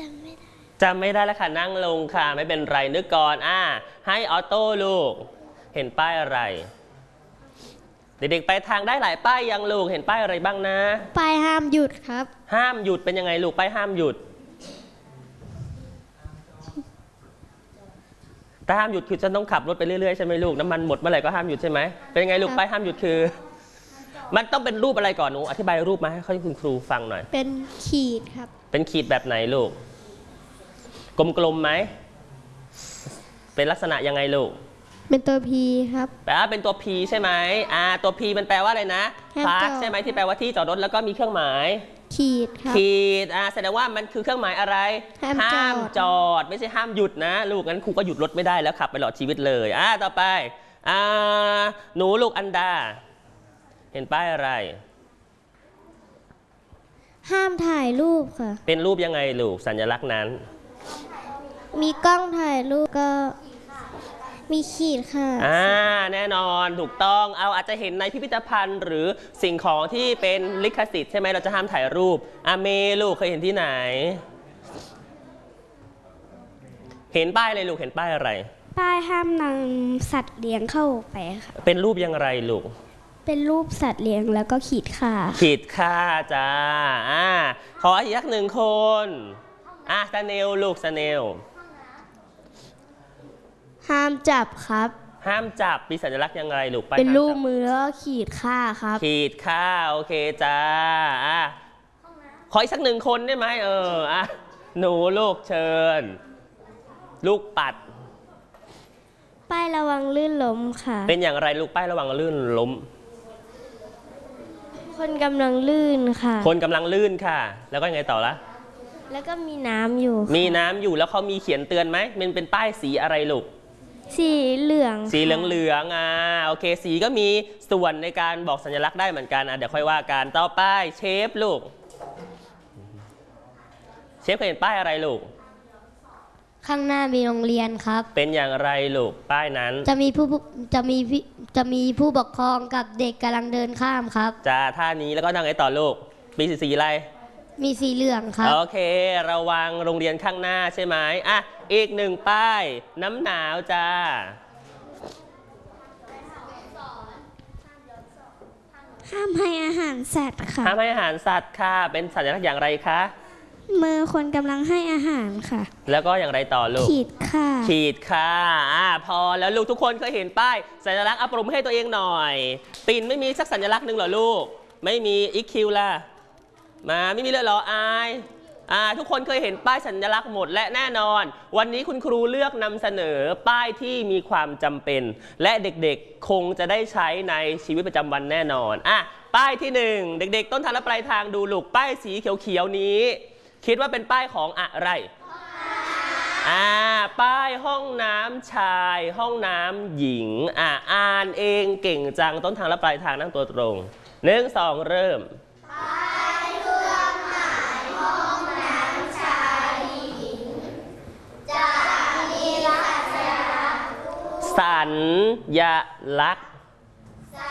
ำไม่ได้แล้วค่ะนั่งลงค่ะไม่เป็นไรนึกก่อนให้ออโต้ลูกเห็นป้ายอะไรเด็กๆไปทางได้หลายป้ายยังลูกเห็นป้ายอะไรบ้างนะป้ายห้ามหยุดครับห้ามหยุดเป็นยังไงลูกป้ายห้ามหยุดแต่ห้ามหยุดคือจะต้องขับรถไปเรื่อยๆใช่ไหมลูกน้ำมันหมดเมื่อไหร่ก็ห้ามหยุดใช่ไหมเป็นยังไงลูกป้ายห้ามหยุดคือมันต้องเป็นรูปอะไรก่อนหนูอธิบายรูปมาให้คุณครูฟังหน่อยเป็นขีดครับเป็นขีดแบบไหนลูกกลมๆไหมเป็นลักษณะยังไงลูกเป็นตัว P ครับแปลว่าเป็นตัว P ใช่ไหมตัว P มันแปลว่าอะไรนะพาร์คใช่ไหมที่แปลว่าที่จอดรถแล้วก็มีเครื่องหมายขีดครับขีดแสดงว่ามันคือเครื่องหมายอะไรห้ามจอดไม่ใช่ห้ามหยุดนะลูกงั้นครูก็หยุดรถไม่ได้แล้วขับไปตลอดชีวิตเลยต่อไปหนูลูกอันดาเห็นป้ายอะไรห้ามถ่ายรูปค่ะเป็นรูปยังไงลูกสัญลักษณ์นั้นมีกล้องถ่ายรูปก็มีขีดค่ะแน่นอนถูกต้องอาจจะเห็นในพิพิธภัณฑ์หรือสิ่งของที่เป็นลิขสิทธิ์ใช่ไหมเราจะห้ามถ่ายรูปเมลูกเคยเห็นที่ไหนเห็นป้ายอะไรลูกเห็นป้ายอะไรป้ายห้ามนำสัตว์เลี้ยงเข้าไปค่ะเป็นรูปยังไงลูกเป็นรูปสัตว์เลี้ยงแล้วก็ขีดค่าจ้าขออีกหนึ่งคนสเนลลูกสเนลห้ามจับครับห้ามจับมีสัญลักษณ์ยังไงลูกเป็นรูปมือแล้วขีดค่าครับขีดค่าโอเคจ้าขออีกสักหนึ่งคนได้ไหมหนูลูกเชิญลูกปัดป้ายระวังลื่นล้มค่ะเป็นอย่างไรลูกป้ายระวังลื่นล้มคนกำลังลื่นค่ะคนกำลังลื่นค่ะแล้วก็ยังไงต่อละแล้วก็มีน้ำอยู่แล้วเขามีเขียนเตือนไหมมันเป็นป้ายสีอะไรลูกสีเหลืองโอเคสีก็มีส่วนในการบอกสัญลักษณ์ได้เหมือนกันเดี๋ยวค่อยว่ากันต่อไปเชฟลูกเชฟเคยเห็นป้ายอะไรลูกข้างหน้ามีโรงเรียนครับเป็นอย่างไรลูกป้ายนั้นจะมีผู้ปกครองกับเด็กกำลังเดินข้ามครับท่านี้แล้วก็ทางไหนต่อลูกมีสีอะไรมีสีเหลืองครับโอเคระวังโรงเรียนข้างหน้าใช่ไหมอีกหนึ่งป้ายน้ำหนาวจ้าห้ามให้อาหารสัตว์ค่ะห้ามให้อาหารสัตว์ค่ะเป็นสัญลักษณ์อย่างไรคะมือคนกำลังให้อาหารค่ะแล้วก็อย่างไรต่อลูกขีดค่ะพอแล้วลูกทุกคนเคยเห็นป้ายสัญลักษณ์ปรบมือให้ตัวเองหน่อยปิ่นไม่มีสักสัญลักษณ์หนึ่งเหรอลูกไม่มีอีคิวล่ะไม่มีเลยเหรอทุกคนเคยเห็นป้ายสัญลักษณ์หมดและแน่นอนวันนี้คุณครูเลือกนำเสนอป้ายที่มีความจำเป็นและเด็กๆคงจะได้ใช้ในชีวิตประจำวันแน่นอนป้ายที่1เด็กๆต้นทางและปลายทางดูลูกป้ายสีเขียวๆนี้คิดว่าเป็นป้ายของอะไรป้ายห้องน้ำชายห้องน้ำหญิงอ่านเองเก่งจังต้นทางและปลายทางนั่งตัวตรง1 2เริ่มสัญลักษณ์